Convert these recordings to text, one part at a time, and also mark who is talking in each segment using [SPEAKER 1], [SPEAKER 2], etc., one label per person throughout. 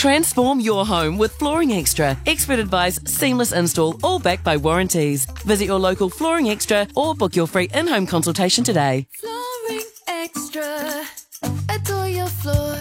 [SPEAKER 1] Transform your home with Flooring Extra. Expert advice, seamless install, all backed by warranties. Visit your local Flooring Extra or book your free in-home consultation today.
[SPEAKER 2] Flooring Extra. Adore your floor.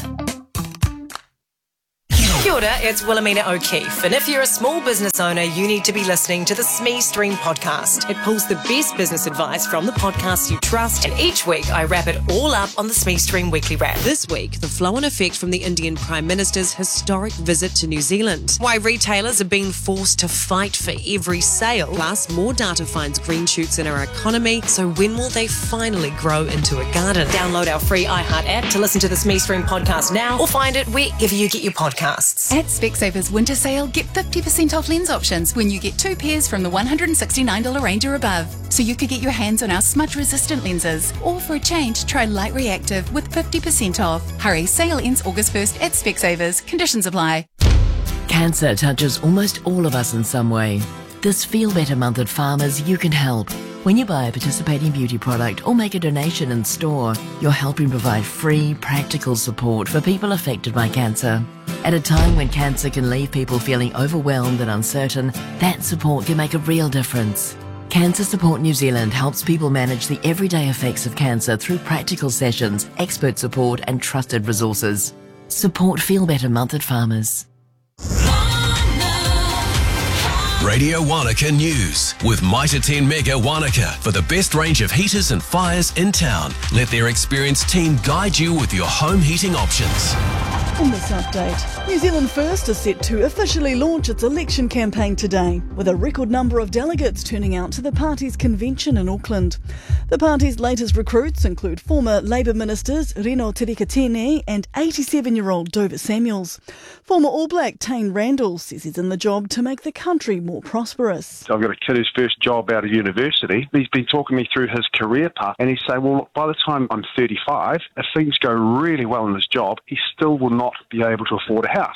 [SPEAKER 3] Kia ora, it's Wilhelmina O'Keefe, and if you're a small business owner, you need to be listening to the SME Stream podcast. It pulls the best business advice from the podcasts you trust, and each week I wrap it all up on the SME Stream Weekly Wrap. This week, the flow-on effect from the Indian Prime Minister's historic visit to New Zealand, why retailers are being forced to fight for every sale, plus more data finds green shoots in our economy, so when will they finally grow into a garden? Download our free iHeart app to listen to the SME Stream podcast now, or find it wherever you get your podcasts.
[SPEAKER 4] At Specsavers Winter Sale, get 50% off lens options when you get 2 pairs from the $169 range or above. So you could get your hands on our smudge-resistant lenses. Or for a change, try Light Reactive with 50% off. Hurry, sale ends August 1st at Specsavers. Conditions apply.
[SPEAKER 5] Cancer touches almost all of us in some way. This Feel Better month at Farmers, you can help. When you buy a participating beauty product or make a donation in store, you're helping provide free, practical support for people affected by cancer. At a time when cancer can leave people feeling overwhelmed and uncertain, that support can make a real difference. Cancer Support New Zealand helps people manage the everyday effects of cancer through practical sessions, expert support and trusted resources. Support Feel Better month at Farmers.
[SPEAKER 6] Radio Wanaka News with Mitre 10 Mega Wanaka for the best range of heaters and fires in town. Let their experienced team guide you with your home heating options.
[SPEAKER 7] In this update, New Zealand First is set to officially launch its election campaign today, with a record number of delegates turning out to the party's convention in Auckland. The party's latest recruits include former Labour ministers Rino Tirikatene and 87-year-old Dover Samuels. Former All Black Tane Randall says he's in the job to make the country more prosperous.
[SPEAKER 8] I've got a kid whose first job out of university. He's been talking me through his career path, and he's saying, well, look, by the time I'm 35, if things go really well in this job, he still will not be able to afford a house.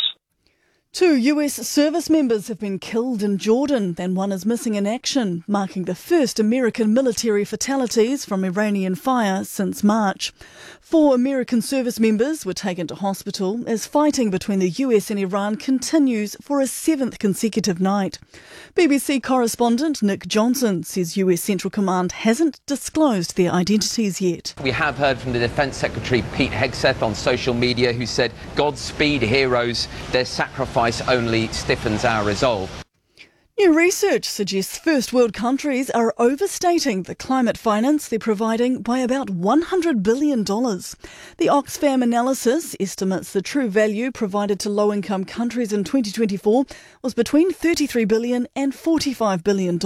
[SPEAKER 7] 2 US service members have been killed in Jordan, and one is missing in action, marking the first American military fatalities from Iranian fire since March. 4 American service members were taken to hospital as fighting between the US and Iran continues for a 7th consecutive night. BBC correspondent Nick Johnson says US Central Command hasn't disclosed their identities yet.
[SPEAKER 9] We have heard from the Defence Secretary Pete Hegseth on social media, who said, "Godspeed, heroes, their sacrifice only stiffens our resolve."
[SPEAKER 7] New research suggests first world countries are overstating the climate finance they're providing by about $100 billion. The Oxfam analysis estimates the true value provided to low-income countries in 2024 was between $33 billion and $45 billion.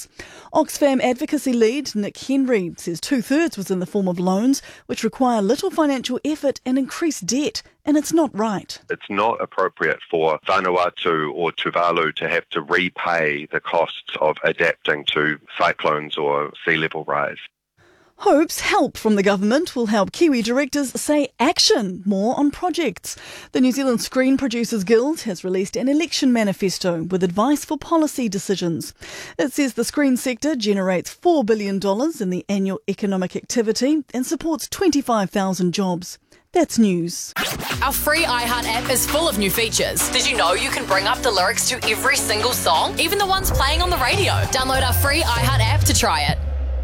[SPEAKER 7] Oxfam advocacy lead Nick Henry says 2/3 was in the form of loans, which require little financial effort and increased debt. And it's not right.
[SPEAKER 10] It's not appropriate for Vanuatu or Tuvalu to have to repay the costs of adapting to cyclones or sea level rise.
[SPEAKER 7] Hopes help from the government will help Kiwi directors say action more on projects. The New Zealand Screen Producers Guild has released an election manifesto with advice for policy decisions. It says the screen sector generates $4 billion in the annual economic activity and supports 25,000 jobs. That's news.
[SPEAKER 11] Our free iHeart app is full of new features. Did you know you can bring up the lyrics to every single song, even the ones playing on the radio? Download our free iHeart app to try it.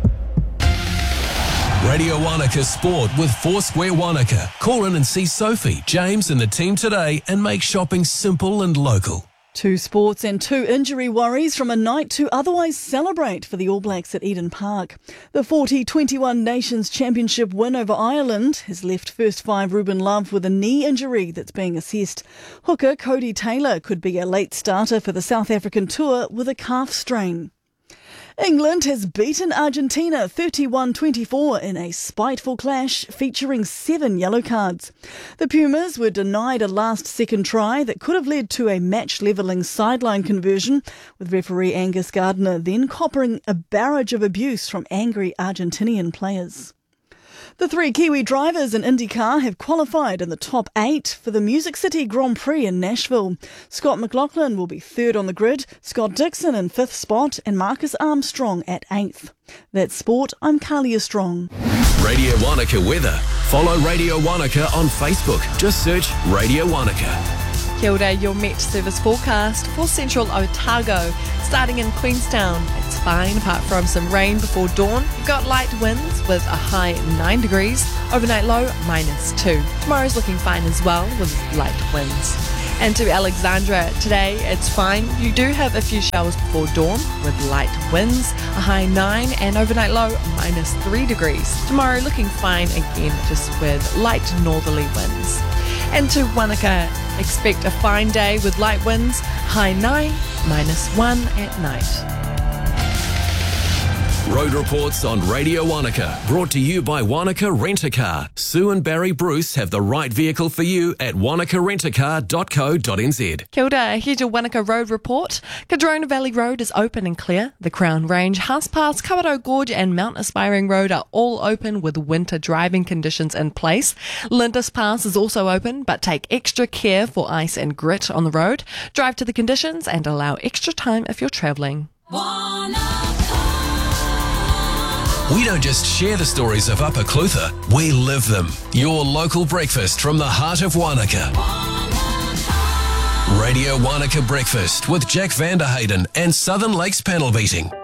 [SPEAKER 6] Radio Wanaka Sport with Foursquare Wanaka. Call in and see Sophie, James and the team today and make shopping simple and local.
[SPEAKER 7] 2 sports and 2 injury worries from a night to otherwise celebrate for the All Blacks at Eden Park. The 40-21 Nations Championship win over Ireland has left first 5 Ruben Love with a knee injury that's being assessed. Hooker Cody Taylor could be a late starter for the South African tour with a calf strain. England has beaten Argentina 31-24 in a spiteful clash featuring 7 yellow cards. The Pumas were denied a last-second try that could have led to a match-levelling sideline conversion, with referee Angus Gardner then coppering a barrage of abuse from angry Argentinian players. The 3 Kiwi drivers in IndyCar have qualified in the top 8 for the Music City Grand Prix in Nashville. Scott McLaughlin will be 3rd on the grid, Scott Dixon in 5th spot and Marcus Armstrong at 8th. That's sport, I'm Kalia Strong.
[SPEAKER 6] Radio Wanaka weather. Follow Radio Wanaka on Facebook. Just search Radio Wanaka.
[SPEAKER 12] Kia ora, your Met service forecast for central Otago. Starting in Queenstown, it's fine apart from some rain before dawn. You've got light winds with a high 9 degrees, overnight low -2. Tomorrow's looking fine as well with light winds. And to Alexandra, today it's fine. You do have a few showers before dawn with light winds, a high 9 and overnight low -3 degrees. Tomorrow looking fine again, just with light northerly winds. And to Wanaka, expect a fine day with light winds, high 9, -1 at night.
[SPEAKER 6] Road reports on Radio Wanaka, brought to you by Wanaka Rent-A-Car. Sue and Barry Bruce have the right vehicle for you at wanakarentacar.co.nz.
[SPEAKER 12] Kia ora, here's your Wanaka Road report. Cadrona Valley Road is open and clear. The Crown Range, Haas Pass, Kawerau Gorge and Mount Aspiring Road are all open with winter driving conditions in place. Lindis Pass is also open, but take extra care for ice and grit on the road. Drive to the conditions and allow extra time if you're travelling.
[SPEAKER 6] We don't just share the stories of Upper Clutha, we live them. Your local breakfast from the heart of Wanaka. Radio Wanaka Breakfast with Jack Vanderhayden and Southern Lakes Panel Beating.